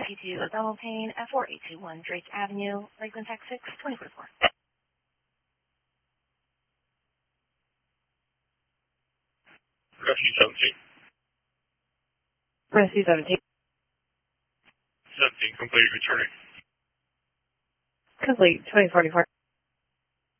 Rescue 2, Donald Payne at 4821 Drake Avenue, Lakeland, Texas 2044. Rescue 17. Rescue 17. 17, complete, returning. Complete, 2044.